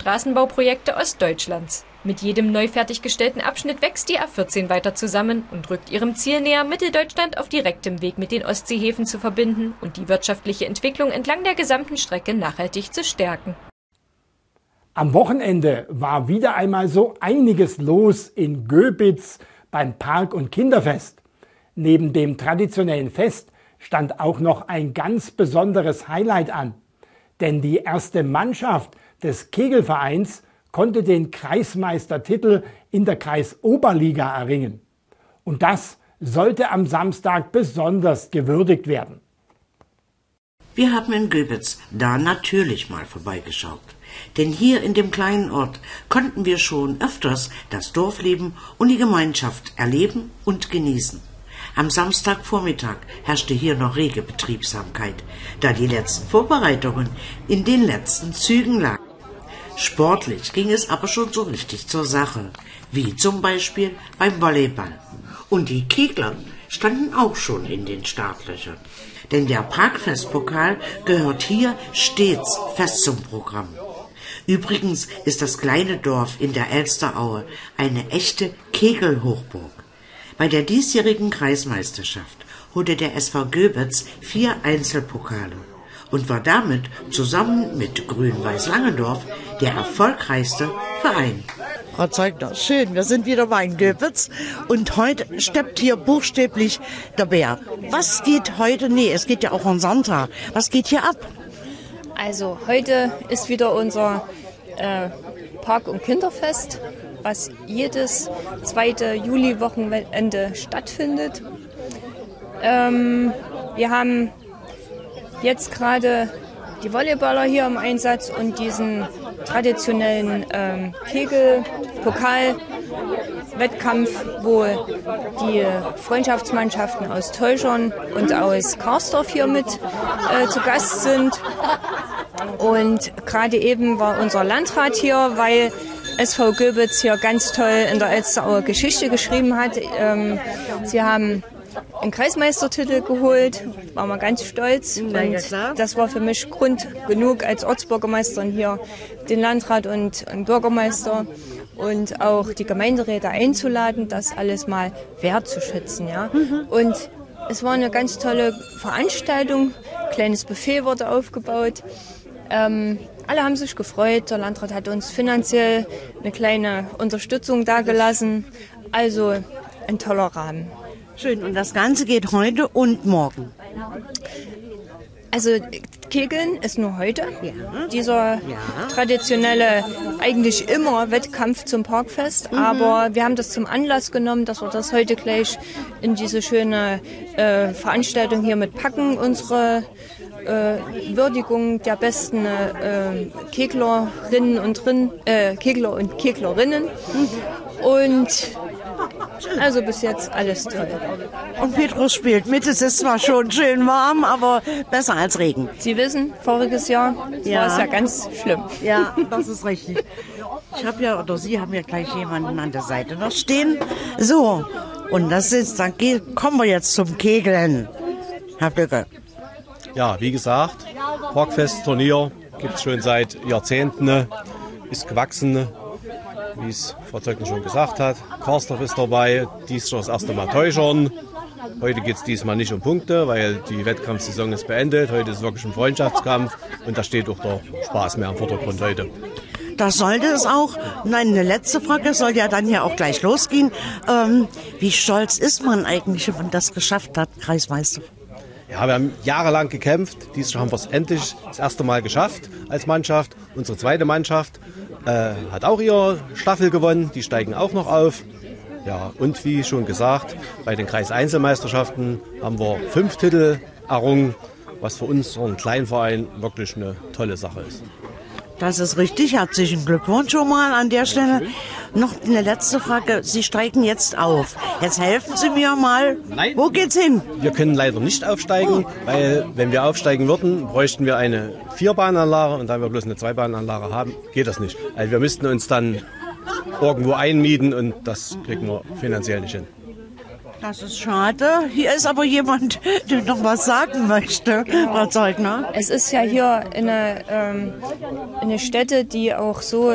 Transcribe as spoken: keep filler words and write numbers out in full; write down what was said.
Straßenbauprojekte Ostdeutschlands. Mit jedem neu fertiggestellten Abschnitt wächst die A vierzehn weiter zusammen und rückt ihrem Ziel näher, Mitteldeutschland auf direktem Weg mit den Ostseehäfen zu verbinden und die wirtschaftliche Entwicklung entlang der gesamten Strecke nachhaltig zu stärken. Am Wochenende war wieder einmal so einiges los in Göbitz beim Park- und Kinderfest. Neben dem traditionellen Fest stand auch noch ein ganz besonderes Highlight an. Denn die erste Mannschaft des Kegelvereins konnte den Kreismeistertitel in der Kreisoberliga erringen. Und das sollte am Samstag besonders gewürdigt werden. Wir haben in Göbitz da natürlich mal vorbeigeschaut. Denn hier in dem kleinen Ort konnten wir schon öfters das Dorfleben und die Gemeinschaft erleben und genießen. Am Samstagvormittag herrschte hier noch rege Betriebsamkeit, da die letzten Vorbereitungen in den letzten Zügen lagen. Sportlich ging es aber schon so richtig zur Sache, wie zum Beispiel beim Volleyball. Und die Kegler standen auch schon in den Startlöchern. Denn der Parkfestpokal gehört hier stets fest zum Programm. Übrigens ist das kleine Dorf in der Elsteraue eine echte Kegelhochburg. Bei der diesjährigen Kreismeisterschaft holte der S V Göbitz vier Einzelpokale und war damit zusammen mit Grün-Weiß Langendorf der erfolgreichste Verein. Frau Zeugner, schön, wir sind wieder bei Göbitz und heute steppt hier buchstäblich der Bär. Was geht heute, nee, es geht ja auch am Sonntag, was geht hier ab? Also heute ist wieder unser äh, Park- und Kinderfest, was jedes zweite Juli-Wochenende stattfindet. Ähm, wir haben jetzt gerade die Volleyballer hier im Einsatz und diesen traditionellen ähm, Kegel-Pokal-Wettkampf, wo die Freundschaftsmannschaften aus Teuschern und aus Karsdorf hier mit äh, zu Gast sind. Und gerade eben war unser Landrat hier, weil S V Göbitz hier ganz toll in der Elsteraue Geschichte geschrieben hat. Ähm, sie haben einen Kreismeistertitel geholt, waren wir ganz stolz. Und das war für mich Grund genug, als Ortsbürgermeisterin hier den Landrat und den Bürgermeister und auch die Gemeinderäte einzuladen, das alles mal wertzuschätzen. Ja? Mhm. Und es war eine ganz tolle Veranstaltung, kleines Buffet wurde aufgebaut. Ähm, alle haben sich gefreut, der Landrat hat uns finanziell eine kleine Unterstützung dagelassen, also ein toller Rahmen. Schön, und das Ganze geht heute und morgen? Also Kegeln ist nur heute. Ja. Dieser ja. traditionelle, eigentlich immer Wettkampf zum Parkfest. Mhm. Aber wir haben das zum Anlass genommen, dass wir das heute gleich in diese schöne äh, Veranstaltung hier mit packen. Unsere äh, Würdigung der besten äh, Keglerinnen und Rin, äh, Kegler und Keglerinnen. Mhm. Und also bis jetzt alles toll. Und Petrus spielt mit. Es ist zwar schon schön warm, aber besser als Regen. Sie wissen, voriges Jahr ja. war es ja ganz schlimm. Ja, das ist richtig. Ich habe ja, oder Sie haben ja gleich jemanden an der Seite noch stehen. So, und das ist, dann kommen wir jetzt zum Kegeln. Herr Blöcke. Ja, wie gesagt, Parkfest-Turnier gibt es schon seit Jahrzehnten, ist gewachsen. Wie es Frau Zeugner schon gesagt hat. Karsdorf ist dabei, dies schon das erste Mal Teuschern. Heute geht es diesmal nicht um Punkte, weil die Wettkampfsaison ist beendet. Heute ist wirklich ein Freundschaftskampf und da steht auch der Spaß mehr im Vordergrund heute. Das sollte es auch. Nein, eine letzte Frage, soll ja dann ja auch gleich losgehen. Ähm, wie stolz ist man eigentlich, wenn man das geschafft hat, Kreismeister? Ja, wir haben jahrelang gekämpft. Dieses Jahr haben wir es endlich das erste Mal geschafft als Mannschaft. Unsere zweite Mannschaft äh, hat auch ihre Staffel gewonnen. Die steigen auch noch auf. Ja, und wie schon gesagt, bei den Kreiseinzelmeisterschaften haben wir fünf Titel errungen, was für uns, so einen kleinen Verein, wirklich eine tolle Sache ist. Das ist richtig. Herzlichen Glückwunsch schon mal an der Stelle. Noch eine letzte Frage. Sie steigen jetzt auf. Jetzt helfen Sie mir mal. Nein. Wo geht's hin? Wir können leider nicht aufsteigen, weil wenn wir aufsteigen würden, bräuchten wir eine Vierbahnanlage und da wir bloß eine Zweibahnanlage haben, geht das nicht. Also wir müssten uns dann irgendwo einmieten und das kriegen wir finanziell nicht hin. Das ist schade. Hier ist aber jemand, der noch was sagen möchte, Frau Zeugner. Es ist ja hier eine, ähm, eine Stätte, die auch so